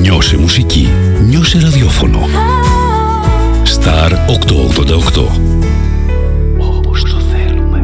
Νιώσε μουσική. Νιώσε ραδιόφωνο. Star 888. Όπως το θέλουμε.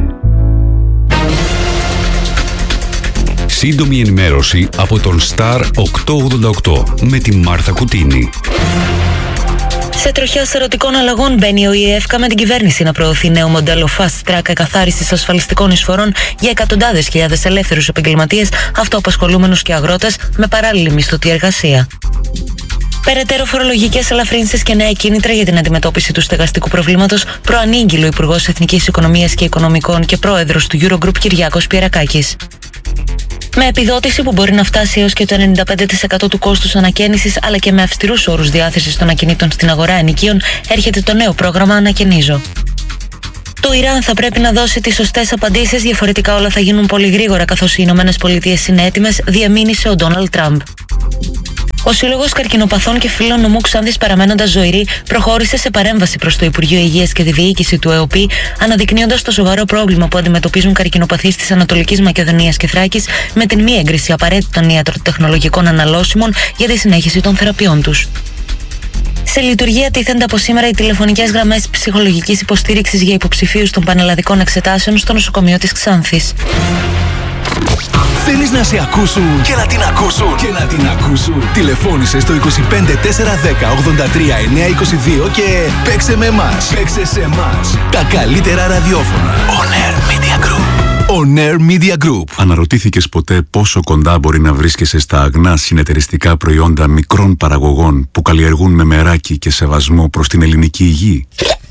Σύντομη ενημέρωση από τον Star 888 με τη Μάρθα Κουτίνη. Σε τροχιά ερωτικών αλλαγών μπαίνει ο ΙΕΦΚΑ με την κυβέρνηση να προωθεί νέο μοντέλο fast track εκαθάρισης ασφαλιστικών εισφορών για εκατοντάδες χιλιάδες ελεύθερους επαγγελματίες, αυτοαπασχολούμενους και αγρότες με παράλληλη μισθωτή εργασία. Περαιτέρω φορολογικές ελαφρύνσεις και νέα κίνητρα για την αντιμετώπιση του στεγαστικού προβλήματος, προανήγγειλε ο Υπουργός Εθνικής Οικονομίας και Οικονομικών και Πρόεδρος του Eurogroup Κυριάκος Πιερακάκης. Με επιδότηση που μπορεί να φτάσει έως και το 95% του κόστους ανακαίνησης, αλλά και με αυστηρούς όρους διάθεσης των ακινήτων στην αγορά ενοικίων, έρχεται το νέο πρόγραμμα Ανακαινίζω. Το Ιράν θα πρέπει να δώσει τις σωστές απαντήσεις, διαφορετικά όλα θα γίνουν πολύ γρήγορα καθώς οι Ηνωμένες Πολιτείες είναι έτοιμες, διαμήνυσε ο Ντόναλντ Τραμπ. Ο Σύλλογος Καρκινοπαθών και Φίλων Νομού Ξάνθης, παραμένοντας ζωηρή, προχώρησε σε παρέμβαση προς το Υπουργείο Υγείας και τη διοίκηση του ΕΟΠΗ, αναδεικνύοντας το σοβαρό πρόβλημα που αντιμετωπίζουν καρκινοπαθείς της Ανατολικής Μακεδονίας και Θράκης, με την μη έγκριση απαραίτητων ιατροτεχνολογικών αναλώσιμων για τη συνέχιση των θεραπείων τους. Σε λειτουργία τίθενται από σήμερα οι τηλεφωνικές γραμμές ψυχολογικής υποστήριξης για υποψηφίους των πανελλαδικών εξετάσεων στο νοσοκομείο της Ξάνθης. Θέλεις να σε ακούσουν και να την ακούσουν και να την ακούσουν? Τηλεφώνησε στο 25 410 83 922 και παίξε με εμάς. Παίξε σε εμάς. Τα καλύτερα ραδιόφωνα. On Air Media Group. On Air Media Group. Αναρωτήθηκες ποτέ πόσο κοντά μπορεί να βρίσκεσαι στα αγνά συνεταιριστικά προϊόντα μικρών παραγωγών που καλλιεργούν με μεράκι και σεβασμό προς την ελληνική υγεία?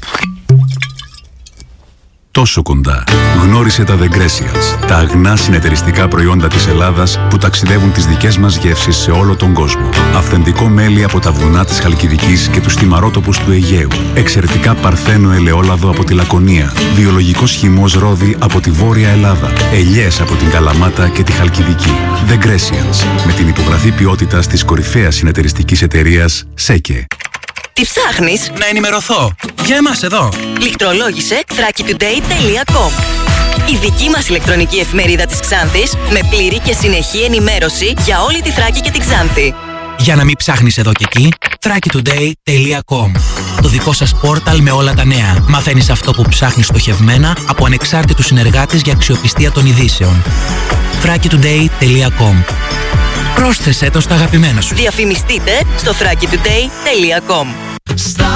Τόσο κοντά. Γνώρισε τα The Grecians, τα αγνά συνεταιριστικά προϊόντα της Ελλάδας που ταξιδεύουν τις δικές μας γεύσεις σε όλο τον κόσμο. Αυθεντικό μέλι από τα βουνά της Χαλκιδικής και τους θυμαρότοπους του Αιγαίου. Εξαιρετικά παρθένο ελαιόλαδο από τη Λακωνία. Βιολογικός χυμός ρόδι από τη Βόρεια Ελλάδα. Ελιές από την Καλαμάτα και τη Χαλκιδική. The Grecians, με την υπογραφή ποιότητας της κορυφαίας συνεταιριστικής εταιρείας ΣΕΚΕ. Τι ψάχνεις? Να ενημερωθώ. Για εμάς εδώ. Λιχτρολόγησε thrakitoday.com. Η δική μας ηλεκτρονική εφημερίδα της Ξάνθης, με πλήρη και συνεχή ενημέρωση για όλη τη Θράκη και την Ξάνθη. Για να μην ψάχνεις εδώ και εκεί, thrakitoday.com. Το δικό σας πόρταλ με όλα τα νέα. Μαθαίνεις αυτό που ψάχνεις στοχευμένα από ανεξάρτητους συνεργάτες για αξιοπιστία των ειδήσεων. thrakitoday.com. Πρόσθεσέ το στα αγαπημένα σου. Διαφημιστείτε στο thrakitoday.com.